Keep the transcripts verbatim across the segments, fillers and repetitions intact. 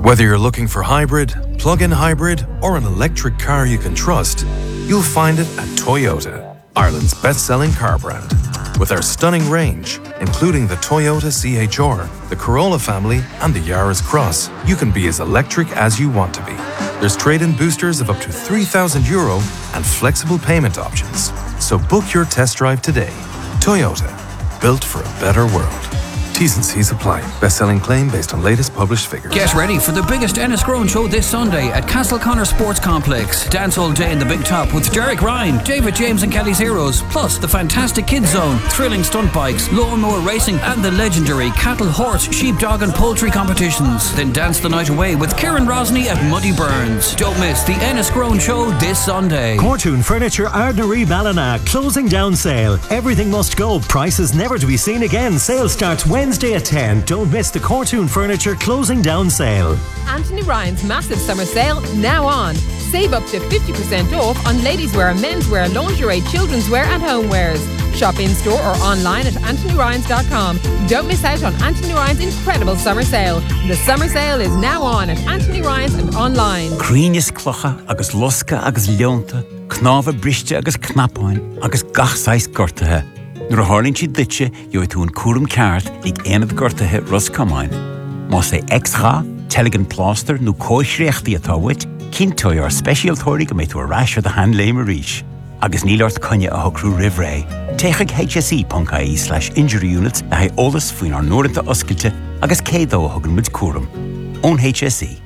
Whether you're looking for hybrid, plug-in hybrid, or an electric car you can trust, you'll find it at Toyota, Ireland's best-selling car brand. With our stunning range, including the Toyota C H R, the Corolla family, and the Yaris Cross, you can be as electric as you want to be. There's trade-in boosters of up to three thousand euro and flexible payment options. So book your test drive today. Toyota, built for a better world. T's and C's apply. Best-selling claim based on latest published figures. Get ready for the biggest Enniscrone show this Sunday at Castleconnor Sports Complex. Dance all day in the Big Top with Derek Ryan, David James and Kelly's Heroes, plus the fantastic Kids Zone, thrilling stunt bikes, lawnmower racing, and the legendary cattle, horse, sheepdog and poultry competitions. Then dance the night away with Kieran Rosny at Muddy Burns. Don't miss the Enniscrone show this Sunday. Cortoon Furniture Ardnary Ballina closing down sale. Everything must go. Prices never to be seen again. Sale starts Wednesday at ten. Don't miss the Cortoon Furniture closing down sale. Anthony Ryan's massive summer sale now on. Save up to fifty percent off on ladies' wear, men's wear, lingerie, children's wear and homewares. Shop in store or online at anthony ryans dot com. Don't miss out on Anthony Ryan's incredible summer sale. The summer sale is now on at Anthony Ryan's and online. Críneas clocha agus losca agus leonta, knáfa briste agus knapáin agus gachsáis gortathe. Nuair a hálinn siad ditse, jo tú an cúram ceart ag éanamh gortathe Roscomáin. Má sé extra, teligin pláster nó cóisreachtaí atá wit, cinntói ar speisialtóirí go méid tú a ráis ar the hand léime ríis. Agus nílart conne a hogrú rivré. Téigh h s e dot i e slash injury units a haid ólas faoin ar nóireanta oscailte agus cédó a hogan mid cúram. Ón H S E.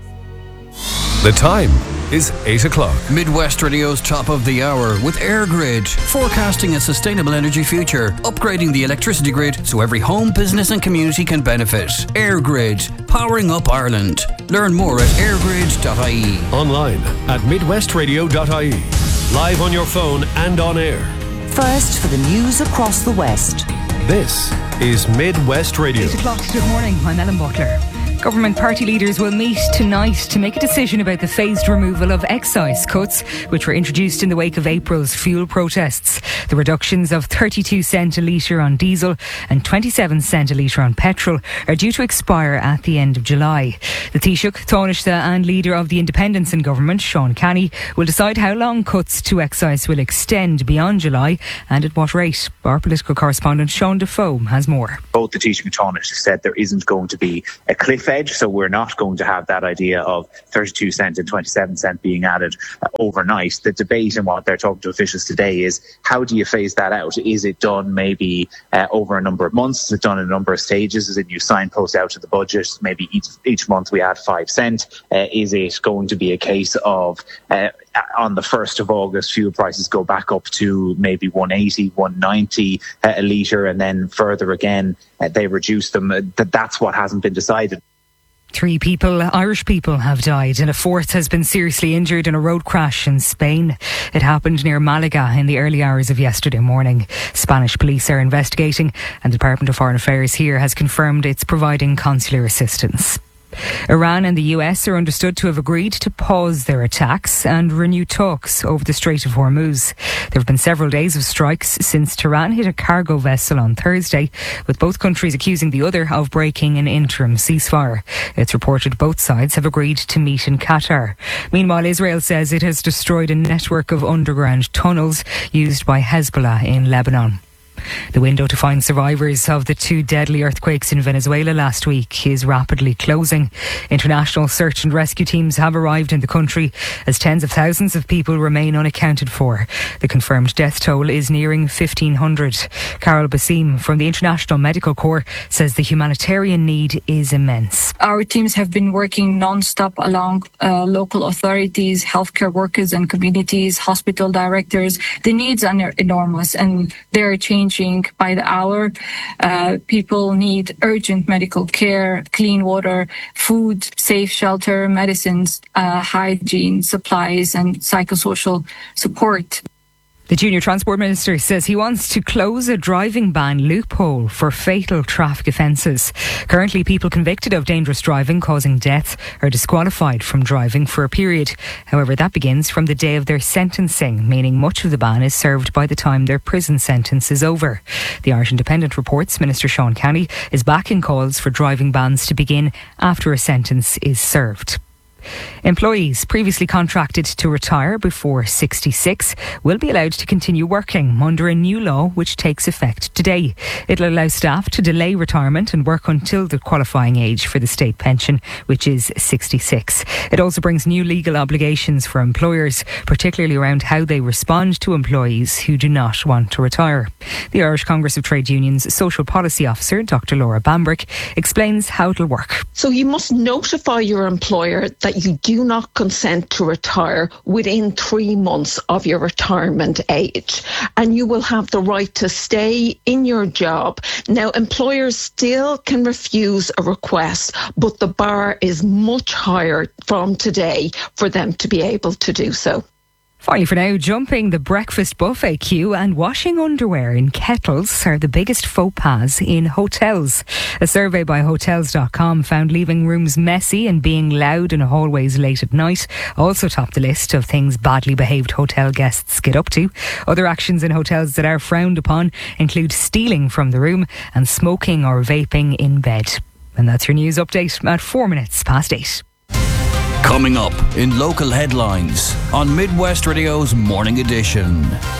The time is eight o'clock. Midwest Radio's top of the hour with EirGrid, forecasting a sustainable energy future, upgrading the electricity grid so every home, business and community can benefit. EirGrid, powering up Ireland. Learn more at air grid dot i e. Online at midwest radio dot i e. Live on your phone and on air. First for the news across the West. This is Midwest Radio. eight o'clock, good morning, I'm Ellen Butler. Government party leaders will meet tonight to make a decision about the phased removal of excise cuts, which were introduced in the wake of April's fuel protests. The reductions of thirty-two cent a litre on diesel and twenty-seven cent a litre on petrol are due to expire at the end of July. The Taoiseach, Taoiseach and leader of the Independents in government, Sean Canny, will decide how long cuts to excise will extend beyond July and at what rate. Our political correspondent Sean Defoe has more. Both the Taoiseach and Taoiseach said there isn't going to be a cliff edge, so we're not going to have that idea of thirty-two cent and twenty-seven cent being added uh, overnight. The debate and what they're talking to officials today is how do you phase that out? Is it done maybe uh, over a number of months? Is it done in a number of stages? Is it you signpost out to the budget? Maybe each each month we add five cent. Uh, is it going to be a case of uh, on the first of August fuel prices go back up to maybe one eighty, one ninety uh, a litre, and then further again uh, they reduce them? Uh, that that's what hasn't been decided. Three people, Irish people, have died and a fourth has been seriously injured in a road crash in Spain. It happened near Malaga in the early hours of yesterday morning. Spanish police are investigating and the Department of Foreign Affairs here has confirmed it's providing consular assistance. Iran and the U S are understood to have agreed to pause their attacks and renew talks over the Strait of Hormuz. There have been several days of strikes since Tehran hit a cargo vessel on Thursday, with both countries accusing the other of breaking an interim ceasefire. It's reported both sides have agreed to meet in Qatar. Meanwhile, Israel says it has destroyed a network of underground tunnels used by Hezbollah in Lebanon. The window to find survivors of the two deadly earthquakes in Venezuela last week is rapidly closing. International search and rescue teams have arrived in the country as tens of thousands of people remain unaccounted for. The confirmed death toll is nearing fifteen hundred. Carol Basim from the International Medical Corps says the humanitarian need is immense. Our teams have been working non-stop along uh, local authorities, healthcare workers and communities, hospital directors. The needs are enormous and they're changing by the hour. Uh, people need urgent medical care, clean water, food, safe shelter, medicines, uh, hygiene, supplies and psychosocial support. The Junior Transport Minister says he wants to close a driving ban loophole for fatal traffic offences. Currently, people convicted of dangerous driving causing death are disqualified from driving for a period. However, that begins from the day of their sentencing, meaning much of the ban is served by the time their prison sentence is over. The Irish Independent reports Minister Sean Kenny is backing calls for driving bans to begin after a sentence is served. Employees previously contracted to retire before sixty-six will be allowed to continue working under a new law which takes effect today. It'll allow staff to delay retirement and work until the qualifying age for the state pension, which is sixty-six. It also brings new legal obligations for employers, particularly around how they respond to employees who do not want to retire. The Irish Congress of Trade Unions Social Policy Officer, Doctor Laura Bambrick, explains how it'll work. So you must notify your employer that you do not consent to retire within three months of your retirement age, and you will have the right to stay in your job. Now, employers still can refuse a request, but the bar is much higher from today for them to be able to do so. Finally for now, jumping the breakfast buffet queue and washing underwear in kettles are the biggest faux pas in hotels. A survey by hotels dot com found leaving rooms messy and being loud in hallways late at night also topped the list of things badly behaved hotel guests get up to. Other actions in hotels that are frowned upon include stealing from the room and smoking or vaping in bed. And that's your news update at four minutes past eight. Coming up in local headlines on Midwest Radio's Morning Edition.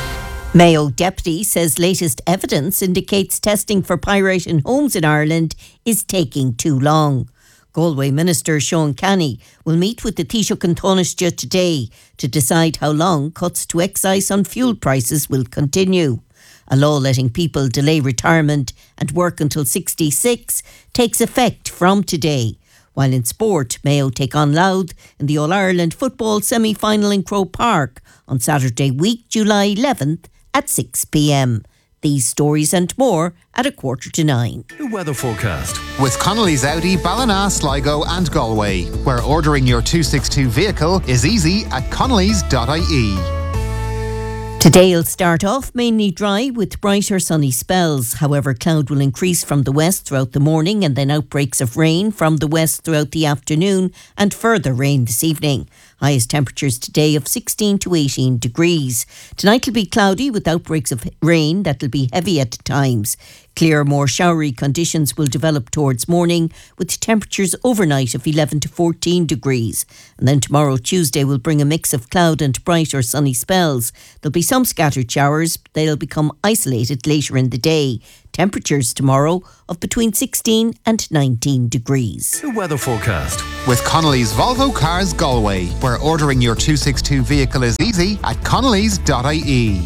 Mayo deputy says latest evidence indicates testing for pirate in homes in Ireland is taking too long. Galway Minister Sean Kenny will meet with the Taoiseach and Taoiseach today to decide how long cuts to excise on fuel prices will continue. A law letting people delay retirement and work until sixty-six takes effect from today. While in sport, Mayo take on Louth in the All-Ireland football semi-final in Croke Park on Saturday week, July eleventh at six p m. These stories and more at a quarter to nine. The weather forecast with Connolly's Audi, Ballina, Sligo and Galway, where ordering your two sixty-two vehicle is easy at connellys dot I E. Today will start off mainly dry with brighter sunny spells. However, cloud will increase from the west throughout the morning and then outbreaks of rain from the west throughout the afternoon and further rain this evening. Highest temperatures today of sixteen to eighteen degrees. Tonight will be cloudy with outbreaks of rain that will be heavy at times. Clear, more showery conditions will develop towards morning with temperatures overnight of eleven to fourteen degrees. And then tomorrow, Tuesday, will bring a mix of cloud and bright or sunny spells. There'll be some scattered showers. They'll become isolated later in the day. Temperatures tomorrow of between sixteen and nineteen degrees. The weather forecast with Connolly's Volvo Cars Galway, where ordering your two sixty-two vehicle is easy at connellys dot I E.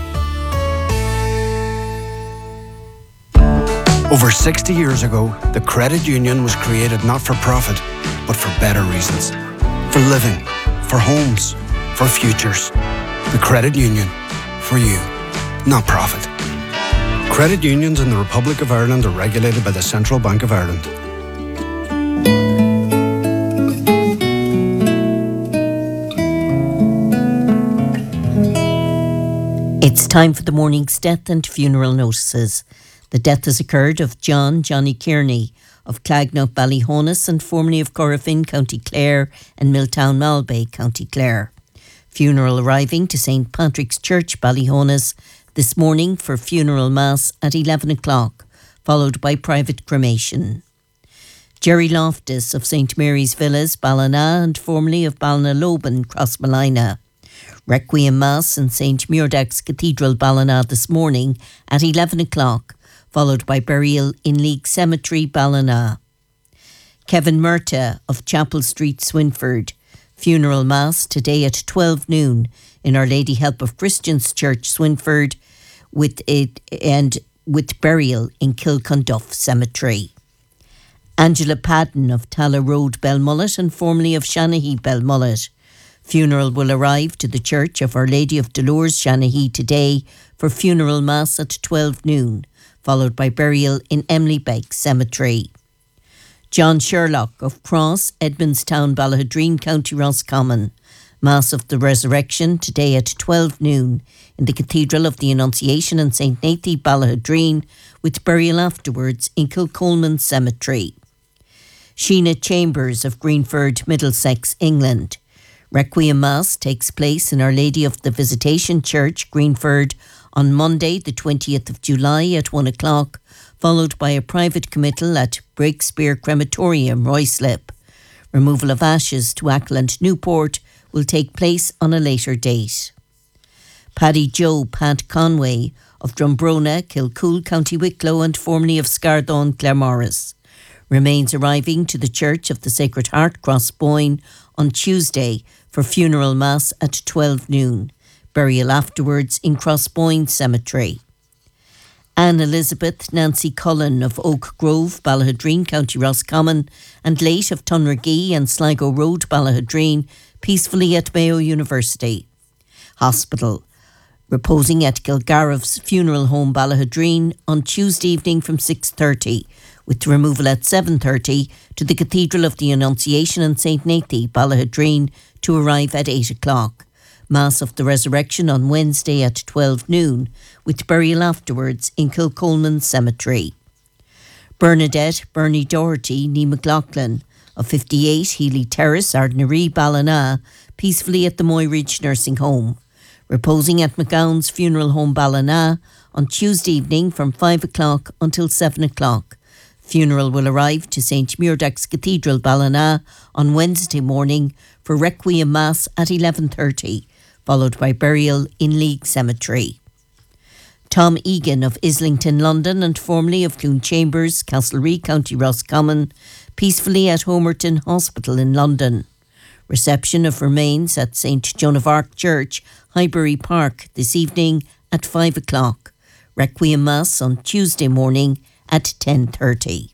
Over sixty years ago, the credit union was created not for profit, but for better reasons. For living, for homes, for futures. The credit union, for you, not profit. Credit unions in the Republic of Ireland are regulated by the Central Bank of Ireland. It's time for the morning's death and funeral notices. The death has occurred of John Johnny Kearney of Clagnough, Ballyhonus, and formerly of Corrafin, County Clare, and Milltown, Malbay, County Clare. Funeral arriving to Saint Patrick's Church, Ballyhonus, this morning for funeral mass at eleven o'clock, followed by private cremation. Jerry Loftus of Saint Mary's Villas, Ballina, and formerly of Ballinaloban, Crossmolina. Requiem Mass in Saint Muirdach's Cathedral, Ballina, this morning at eleven o'clock, followed by burial in League Cemetery, Ballina. Kevin Murta of Chapel Street, Swinford. Funeral Mass today at twelve noon in Our Lady Help of Christians Church, Swinford, with it and with burial in Kilcunduff Cemetery. Angela Padden of Talla Road, Belmullet, and formerly of Shanahy, Belmullet. Funeral will arrive to the Church of Our Lady of Dolores, Shanahy, today for funeral mass at twelve noon, followed by burial in Emily Beck Cemetery. John Sherlock of Cross, Edmundstown, Ballahadreen, County Roscommon. Mass of the Resurrection today at twelve noon in the Cathedral of the Annunciation in Saint Nathy, Ballahadreen, with burial afterwards in Kilcolman Cemetery. Sheena Chambers of Greenford, Middlesex, England. Requiem Mass takes place in Our Lady of the Visitation Church, Greenford, on Monday, the twentieth of July at one o'clock, followed by a private committal at Breakspear Crematorium, Ruislip. Removal of ashes to Ackland, Newport will take place on a later date. Paddy Joe Pat Conway of Drumbrona, Kilcool, County Wicklow and formerly of Scardone, Claremorris, remains arriving to the Church of the Sacred Heart, Crossboyne, on Tuesday for funeral mass at twelve noon. Burial afterwards in Crossboyne Cemetery. Anne Elizabeth Nancy Cullen of Oak Grove, Ballahadreen, County Roscommon, and late of Tunragee and Sligo Road, Ballahadreen, peacefully at Mayo University Hospital, reposing at Kilgarrav's Funeral Home, Ballahadreen, on Tuesday evening from six thirty, with removal at seven thirty to the Cathedral of the Annunciation in Saint Nathy, Ballahadreen, to arrive at eight o'clock. Mass of the Resurrection on Wednesday at twelve noon, with burial afterwards in Kilcolman Cemetery. Bernadette Bernie Doherty Nee McLaughlin of fifty-eight Healy Terrace, Ardnaree, Ballina, peacefully at the Moyridge Nursing Home, reposing at McGowan's Funeral Home, Ballina, on Tuesday evening from five o'clock until seven o'clock. Funeral will arrive to Saint Muirdax Cathedral, Ballina, on Wednesday morning for Requiem Mass at eleven thirty, followed by burial in League Cemetery. Tom Egan of Islington, London, and formerly of Clune Chambers, Castlereagh, County Roscommon, peacefully at Homerton Hospital in London. Reception of remains at Saint Joan of Arc Church, Highbury Park, this evening at five o'clock. Requiem Mass on Tuesday morning at ten thirty.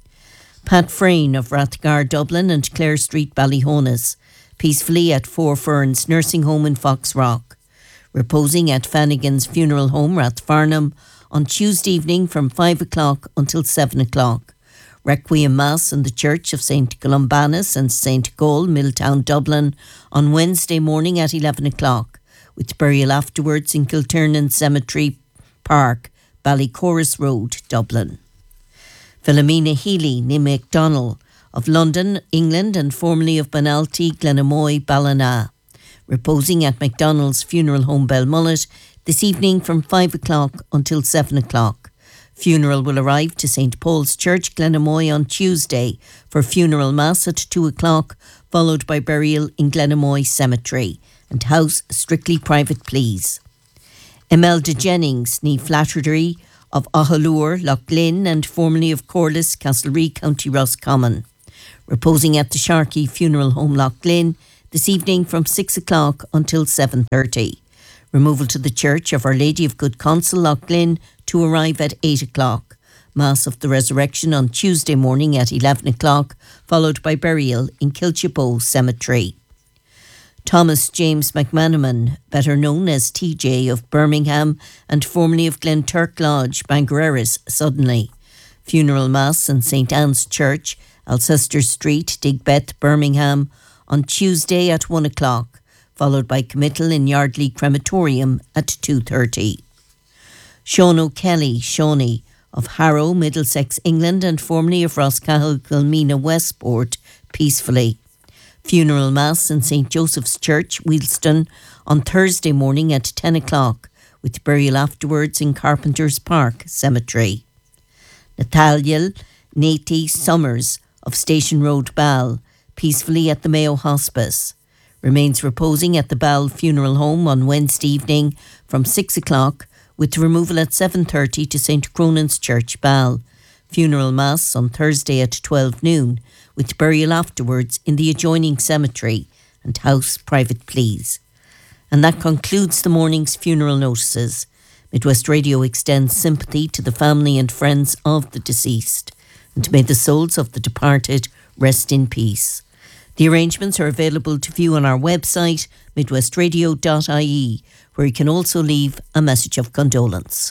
Pat Frayne of Rathgar, Dublin, and Clare Street, Ballyhonas, peacefully at Four Ferns Nursing Home in Foxrock, reposing at Fannigan's Funeral Home, Rathfarnham, on Tuesday evening from five o'clock until seven o'clock. Requiem Mass in the Church of Saint Columbanus and Saint Gall, Milltown, Dublin, on Wednesday morning at eleven o'clock, with burial afterwards in Kilternan Cemetery Park, Ballycorus Road, Dublin. Philomena Healy Nee MacDonald of London, England, and formerly of Banalty, Glenamoy, Ballina, reposing at MacDonald's Funeral Home, Belmullet, this evening from five o'clock until seven o'clock. Funeral will arrive to Saint Paul's Church, Glenamoy, on Tuesday for funeral mass at two o'clock, followed by burial in Glenamoy Cemetery, and house strictly private, please. Imelda Jennings Nee Flattery of Ahalur, Loughlin, and formerly of Corliss, Castlereagh, County Roscommon, reposing at the Sharkey Funeral Home, Loughlin, this evening from six o'clock until seven thirty. Removal to the Church of Our Lady of Good Counsel, Loughlin, to arrive at eight o'clock. Mass of the Resurrection on Tuesday morning at eleven o'clock, followed by burial in Kilchebow Cemetery. Thomas James McManaman, better known as T J of Birmingham and formerly of Glenturk Lodge, Bangereris, Suddenly. Funeral Mass in Saint Anne's Church, Alcester Street, Digbeth, Birmingham, on Tuesday at one o'clock, followed by committal in Yardley Crematorium at two thirty. Sean O'Kelly, Shawnee, of Harrow, Middlesex, England, and formerly of Roscahill, Kilmena, Westport, peacefully. Funeral Mass in Saint Joseph's Church, Wheelston, on Thursday morning at ten o'clock, with burial afterwards in Carpenter's Park Cemetery. Nathaniel Nathy Summers of Station Road, Ball, peacefully at the Mayo Hospice, remains reposing at the Ball Funeral Home on Wednesday evening from six o'clock, with removal at seven thirty to Saint Cronan's Church, Ball. Funeral Mass on Thursday at twelve noon, with burial afterwards in the adjoining cemetery, and house private, please. And that concludes the morning's funeral notices. Midwest Radio extends sympathy to the family and friends of the deceased, and may the souls of the departed rest in peace. The arrangements are available to view on our website, midwest radio dot I E, where you can also leave a message of condolence.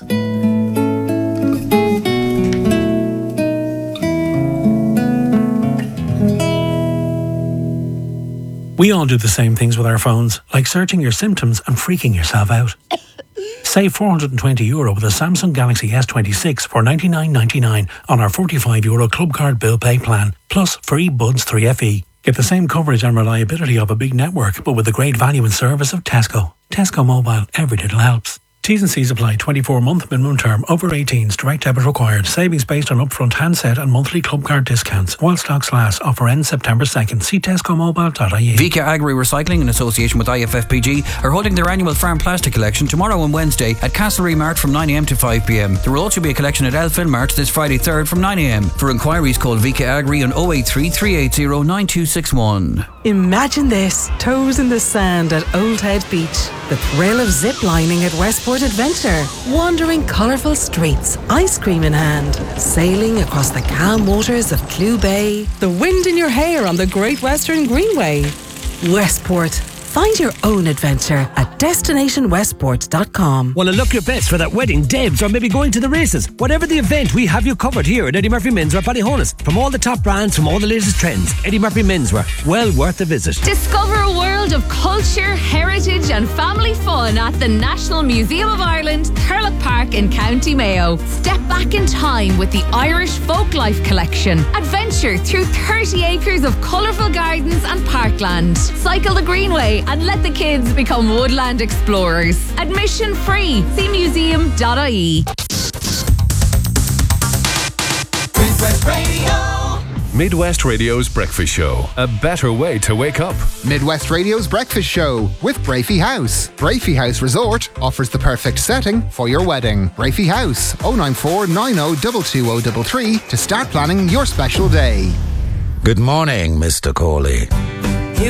We all do the same things with our phones, like searching your symptoms and freaking yourself out. Save four hundred twenty euro with a Samsung Galaxy S twenty-six for ninety-nine ninety-nine on our forty-five euro club card bill pay plan, plus free Buds three F E. Get the same coverage and reliability of a big network, but with the great value and service of Tesco. Tesco Mobile, every little helps. T's and C's apply. twenty-four month minimum term. Over eighteens. Direct debit required. Savings based on upfront handset and monthly club card discounts. While stocks last. Offer ends September second. See tesco mobile dot I E. Vika Agri Recycling, in association with I F F P G, are holding their annual farm plastic collection tomorrow and Wednesday at Castlereagh Mart from nine a m to five p m. There will also be a collection at Elfin Mart this Friday third from nine a m. For inquiries, call Vika Agri on oh eight three, three eight zero, nine two six one. Imagine this, toes in the sand at Old Head Beach. The thrill of zip-lining at Westport Adventure. Wandering colourful streets, ice cream in hand. Sailing across the calm waters of Clew Bay. The wind in your hair on the Great Western Greenway. Westport. Find your own adventure at destination westport dot com. Want to look your best for that wedding, Debs, or maybe going to the races? Whatever the event, we have you covered here at Eddie Murphy Menswear Ballyhonus. From all the top brands, from all the latest trends, Eddie Murphy Menswear, well worth a visit. Discover a world of culture, heritage and family fun at the National Museum of Ireland, Thurlock Park in County Mayo. Step back in time with the Irish Folklife Collection. Adventure through thirty acres of colourful gardens and parkland. Cycle the Greenway and let the kids become woodland explorers. Admission free. See museum dot I E. Midwest Radio. Midwest Radio's Breakfast Show. A better way to wake up. Midwest Radio's Breakfast Show with Brafey House. Brafey House Resort offers the perfect setting for your wedding. Brafey House, oh nine four nine oh two two oh three three to start planning your special day. Good morning, Mister Corley.